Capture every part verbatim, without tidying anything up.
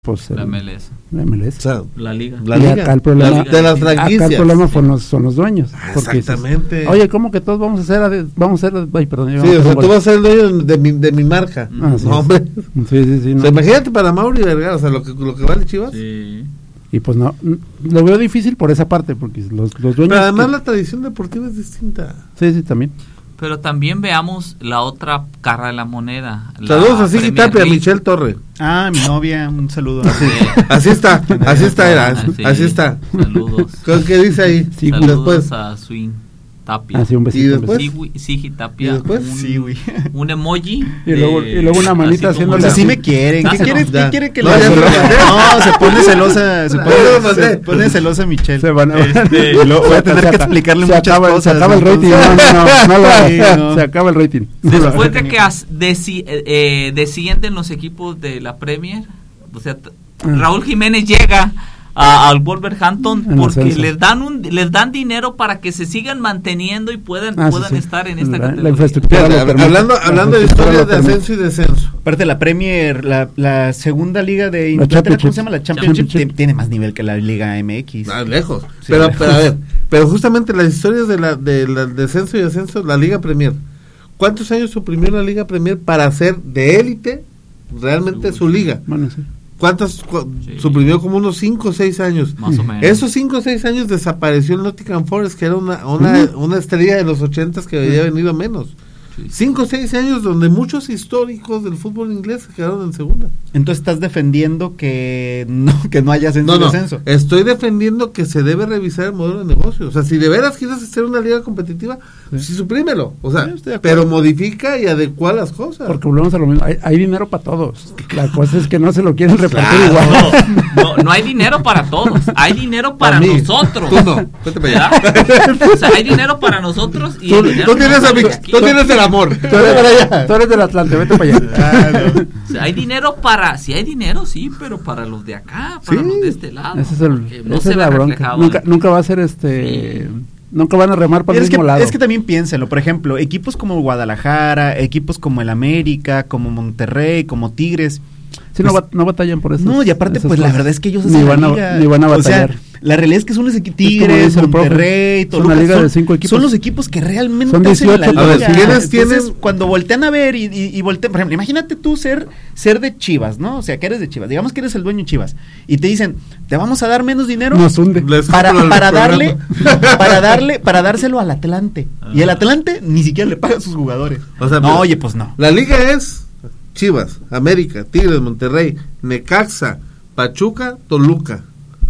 Pues la el, M L S. La M L S. O sea, la liga. La liga. Acá el problema, la, de las franquicias. Acá el problema son los, son los dueños. Ah, exactamente. Dices, oye, ¿cómo que todos vamos a ser, vamos a ser, ay, perdón. Sí, o sea, tú vas a ser el dueño de mi, de mi marca. Ah, sí. No, hombre. Sí, sí, sí. No. O sea, imagínate para Mauri Vergara, o sea, lo que, lo que vale Chivas. Sí. Y pues no, lo veo difícil por esa parte, porque los, los dueños... Pero además que... la tradición deportiva es distinta. Sí, sí, también. Pero también veamos la otra cara de la moneda. Saludos a Sigi Tapia, a Michelle Torre. Ah, mi novia, un saludo. Así, así está, así está, era, así, así está. Saludos. ¿Qué dice ahí? Sí, saludos después. A Swing Tapia. Ah, sí, un besito. ¿Y después? Sigi, Sigi Tapia. ¿Y después? Un, sí, güey. Un emoji. Y luego, y luego una manita haciéndole así. Así me quieren. ¿Qué quiere, ¿qué quiere que no, le ya haga? No, no, se pone celosa. Se pone, se pone celosa Michelle. Se van a... este, y luego voy a tener que explicarle se muchas acaba, cosas. Se acaba el rating. No, no, no, no, lo sí, no. Se acaba el rating. Después de que as, desi, eh, descienden los equipos de la Premier, o sea, Raúl Jiménez llega a, al Wolverhampton en porque les dan un les dan dinero para que se sigan manteniendo y puedan ah, puedan sí, sí. estar en esta la, categoría. La infraestructura Fíjate, permite, hablando hablando de historias de ascenso y descenso. Aparte la Premier, la, la segunda liga de Inglaterra, ¿cómo se llama? La Championship, Championship. Tiene más nivel que la Liga M X. Ah, lejos. Sí, pero, lejos. pero a ver, pero justamente las historias de la de la descenso y ascenso, la Liga Premier. ¿Cuántos años suprimió la Liga Premier para hacer de élite realmente su liga? Bueno, sí. ¿Cuántos cu Sí. suprimió? Como unos cinco o seis años. Más o menos. Esos cinco o seis años desapareció el Nottingham Forest, que era una una, uh-huh. una estrella de los ochentas que había venido menos. Sí. Cinco o seis años donde muchos históricos del fútbol inglés se quedaron en segunda. Entonces estás defendiendo que no, que no haya ascenso No, no, y descenso. estoy defendiendo que se debe revisar el modelo de negocio. O sea, si de veras quieres hacer una liga competitiva, sí, sí suprímelo. O sea, sí, pero modifica y adecua las cosas. Porque volvemos a lo mismo. Hay, hay dinero para todos. La cosa es que no se lo quieren repartir claro. igual. No, no, no hay dinero para todos. Hay dinero para mí. nosotros. Tú no. Vete para allá. O sea, hay dinero para nosotros y Tú, el dinero tú, tienes, a mi, tú tienes el amor. Tú eres para allá. Tú eres del Atlante, vete para allá. Claro. O sea, hay dinero para, sí hay dinero, sí, pero para los de acá, para Sí. los de este lado. Ese es el, no esa se es ve la bronca. reflejado Nunca, en- nunca va a ser este. Sí. Nunca van a remar para el Es mismo que, lado. es que también piénsenlo, por ejemplo, equipos como Guadalajara, equipos como el América, como Monterrey, como Tigres. Sí, no, no batallan por eso. No, y aparte, pues la verdad es que ellos ni hacen van, la a, liga. ni van a batallar. O sea, la realidad es que son los equipos como Tigres, dice el profe, Monterrey, es Toluca, una liga son, de cinco equipos. son los equipos que realmente Son hacen dieciocho, la a ver, liga. ¿quiénes Entonces, tienen? cuando voltean a ver y, y, y voltean, por ejemplo, imagínate tú ser, ser de Chivas, ¿no? O sea, que eres de Chivas, digamos que eres el dueño de Chivas, y te dicen, te vamos a dar menos dinero Nos hunde. Les para, compro el para programa. darle, para darle, para dárselo al Atlante. Y el Atlante ni siquiera le paga a sus jugadores. O sea, no, pero- oye, pues no. La liga es Chivas, América, Tigres, Monterrey, Necaxa, Pachuca, Toluca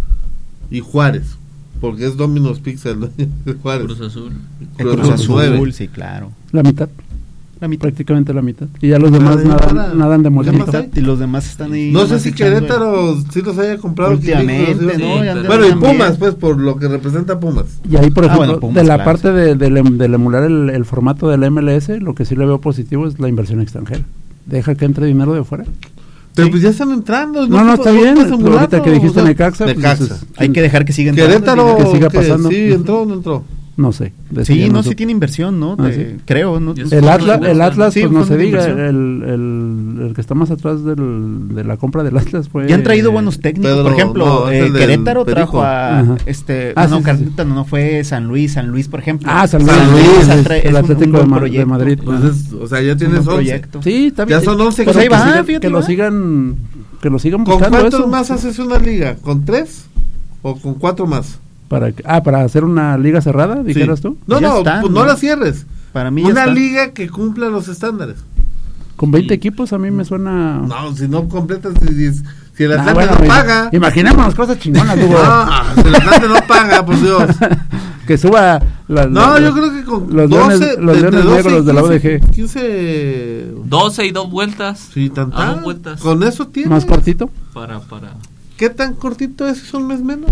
y Juárez, porque es Domino's Pizza el dueño de Juárez. Cruz Azul. El Cruz Cruz Azul, nueve. sí, claro. La mitad. La mitad. Prácticamente la mitad. Y ya los demás Pero nadan, nada. nadan de ¿Qué molino. más hay? Y los demás están ahí. No sé nomás si echando el- Querétaro sí los haya comprado. Últimamente, ¿quién dijo? ¿no? Sí, Ya andan bueno, y también. Pumas, pues, por lo que representa Pumas. Y ahí, por Ah, ejemplo, bueno, Pumas, de la claro, parte sí. de, del em- del emular el, el formato del M L S, lo que sí le veo positivo es la inversión extranjera. Deja que entre dinero de fuera. Pero Sí. pues ya están entrando. No, no, se- está bien. puedes Lo emularlo, ahorita que dijiste o sea, Necaxa, pues, Necaxa. dices, Hay que dejar que sigan entrando Querétaro, dinero. que siga que pasando. sí, entró o no entró. no sé. de Sí, eso ya no, sé. sí tiene inversión, ¿no? Ah, De- sí. Creo, ¿no? Y es- El Atlas, el Atlas Sí, pues no fondo se de diga, inversión. el, el, el que está más atrás del, de la compra del Atlas fue... Ya han traído buenos técnicos, Pedro, por ejemplo, no, es eh, el del Querétaro Perico. trajo a Ajá. este, Ah, no, sí, no, sí, Carlita no fue San Luis, San Luis, por ejemplo. Ah, San Luis, San Luis, es el, un- el un Atlético buen de, Ma- de proyecto. Madrid. Entonces, o sea, ya Es un tienes buen once. proyecto. Sí, está bien. Ya son once. Pues ahí que, va, sigan- fíjate, que lo va. sigan, que lo sigan ¿Con buscando cuántos eso. más haces una liga? ¿Con tres? ¿O con cuatro más? Para que- ah, para hacer una liga cerrada, dijeras Sí. tú. No, Ya no, están, pues no ¿no? la cierres. Para mí ya Una está. liga que cumpla los estándares. Con veinte Sí. equipos a mí me suena... No, si no completas, si, si el Ah, Atlante bueno, no ima- paga. Imaginémonos cosas chingonas, Hugo. No, si el Atlante no paga, por Dios. Que suba... la- No, la- yo creo que con los doce, leones, los entre leones doce negros y de la U D quince, G. quince doce y dos vueltas. Sí, A tanta. dos vueltas. Con eso tienes. Más cortito. Para, para. ¿Qué tan cortito es? Es un mes menos.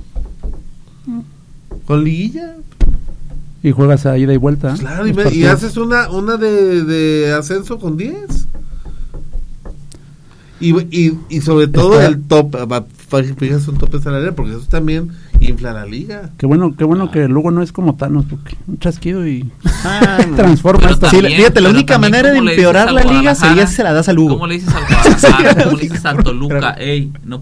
Con liguilla. Y juegas a ida y vuelta. Claro, y, Los ve- y partidos. haces una una de, de ascenso con diez. Y, y, y sobre todo Está- el top, va- fijas un tope salarial, porque eso también infla la liga. Qué bueno, qué bueno que Lugo no es como Thanos, porque un chasquido y Ah, no. transforma Pero esta. Sí, también- fíjate, la pero única también, manera de ¿cómo le dices empeorar al la liga Guadalajara? sería si se la das a Lugo. ¿Cómo le dices al Guadalajara? ¿Cómo le dices al Toluca? Ey, no